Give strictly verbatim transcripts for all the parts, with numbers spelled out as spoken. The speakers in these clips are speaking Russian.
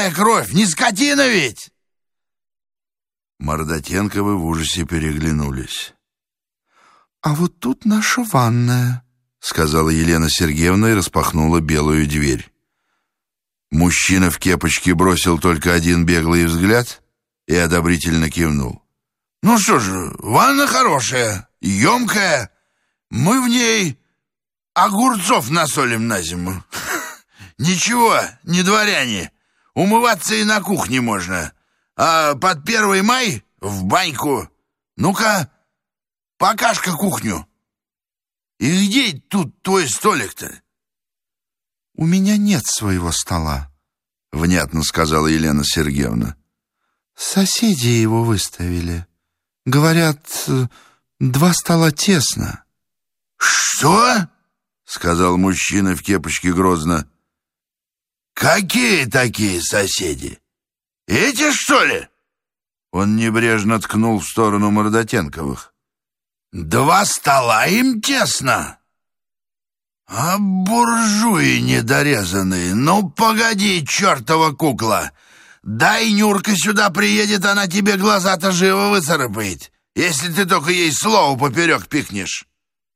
какая кровь? Не скотина ведь!» Мордотенковы в ужасе переглянулись. «А вот тут наша ванная», — сказала Елена Сергеевна и распахнула белую дверь. Мужчина в кепочке бросил только один беглый взгляд и одобрительно кивнул. «Ну что же, ванна хорошая, емкая. Мы в ней огурцов насолим на зиму. Ничего, не дворяне. Умываться и на кухне можно. А под первый май в баньку. Ну-ка, покажь-ка кухню. И где тут твой столик-то?» «У меня нет своего стола», — внятно сказала Елена Сергеевна. «Соседи его выставили. Говорят, два стола тесно». «Что?» — сказал мужчина в кепочке грозно. «Какие такие соседи? Эти, что ли?» Он небрежно ткнул в сторону Мордотенковых. «Два стола им тесно? А буржуи недорезанные, ну погоди, чертова кукла! Дай Нюрка сюда приедет, она тебе глаза-то живо выцарапает, если ты только ей слово поперек пикнешь».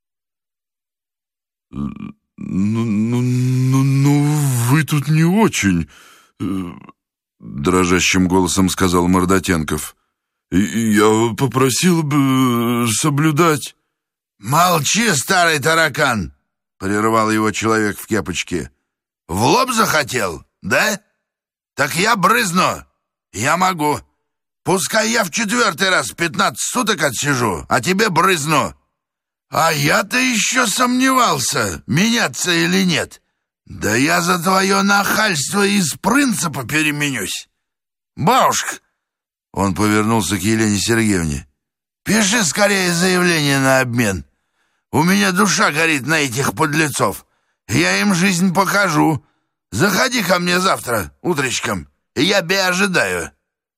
«Ну, ну, ну, ну вы тут не очень», — дрожащим голосом сказал Мордотенков. «Я попросил бы соблюдать...» «Молчи, старый таракан!» — прервал его человек в кепочке. «В лоб захотел, да? Так я брызну. Я могу. Пускай я в четвертый раз пятнадцать суток отсижу, а тебе брызну. А я-то еще сомневался, меняться или нет. Да я за твое нахальство из принципа переменюсь. Бабушка!» Он повернулся к Елене Сергеевне. «Пиши скорее заявление на обмен. У меня душа горит на этих подлецов. Я им жизнь покажу. Заходи ко мне завтра утречком, и я тебя ожидаю».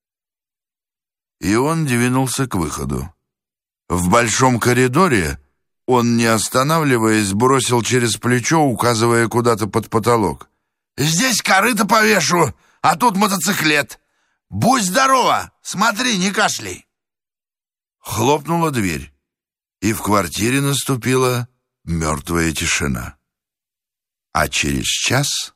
И он двинулся к выходу. В большом коридоре он, не останавливаясь, бросил через плечо, указывая куда-то под потолок. «Здесь корыто повешу, а тут мотоциклет. Будь здорова, смотри, не кашляй». Хлопнула дверь, и в квартире наступила мертвая тишина. А через час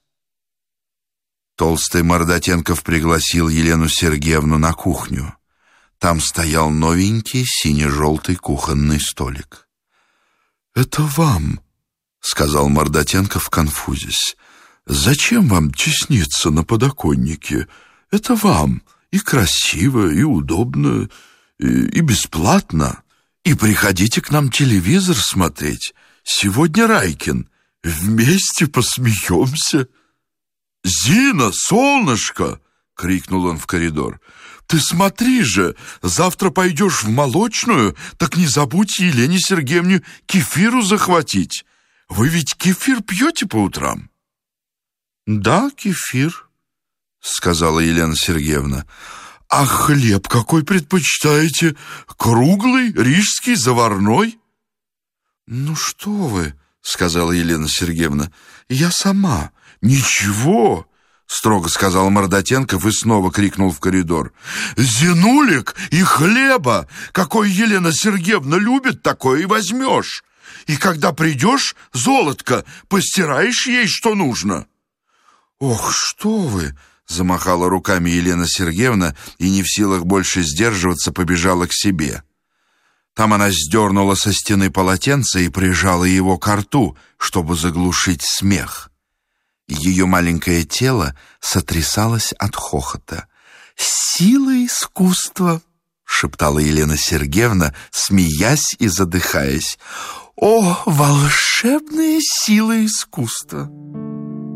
толстый Мордотенков пригласил Елену Сергеевну на кухню. Там стоял новенький сине-желтый кухонный столик. «Это вам», — сказал Мордотенков, конфузясь. «Зачем вам тесниться на подоконнике? Это вам и красиво, и удобно, и, и бесплатно. И приходите к нам телевизор смотреть. Сегодня Райкин. Вместе посмеемся». «Зина, солнышко!» — крикнул он в коридор. «Ты смотри же, завтра пойдешь в молочную, так не забудь Елене Сергеевне кефиру захватить. Вы ведь кефир пьете по утрам?» «Да, кефир», — сказала Елена Сергеевна. «А хлеб какой предпочитаете? Круглый, рижский, заварной?» «Ну что вы», — сказала Елена Сергеевна, — «я сама». «Ничего», — строго сказал Мордотенков и снова крикнул в коридор. «Зинулик и хлеба! Какой Елена Сергеевна любит, такое и возьмешь. И когда придешь, золотко, постираешь ей, что нужно». «Ох, что вы!» — замахала руками Елена Сергеевна и, не в силах больше сдерживаться, побежала к себе. Там она сдернула со стены полотенце и прижала его ко рту, чтобы заглушить смех. Ее маленькое тело сотрясалось от хохота. «Сила искусства!» — шептала Елена Сергеевна, смеясь и задыхаясь. «О, волшебная сила искусства!»